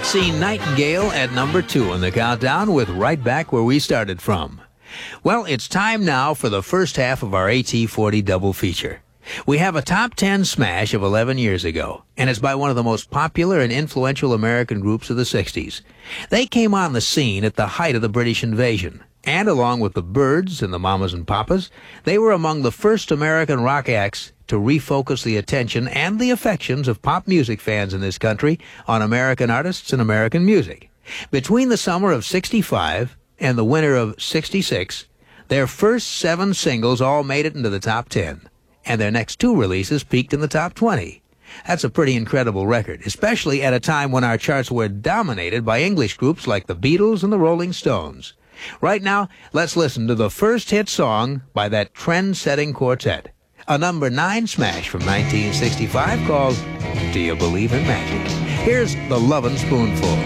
Maxine Nightingale at number 2 in the countdown with Right Back Where We Started From. Well, it's time now for the first half of our AT40 double feature. We have a top 10 smash of 11 years ago, and it's by one of the most popular and influential American groups of the 60s. They came on the scene at the height of the British invasion, and along with the Byrds and the Mamas and Papas, they were among the first American rock acts to refocus the attention and the affections of pop music fans in this country on American artists and American music. Between the summer of '65 and the winter of '66, their first 7 singles all made it into the top 10, and their next 2 releases peaked in the top 20. That's a pretty incredible record, especially at a time when our charts were dominated by English groups like the Beatles and the Rolling Stones. Right now, let's listen to the first hit song by that trend-setting quartet, a number 9 smash from 1965 called Do You Believe in Magic? Here's The Lovin' Spoonful.